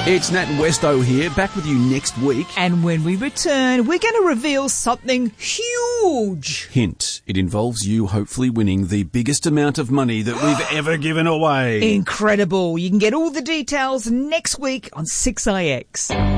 It's Nat and Westo here, back with you next week. And when we return, we're going to reveal something huge. Hint, it involves you hopefully winning the biggest amount of money that we've ever given away. Incredible. You can get all the details next week on 6IX.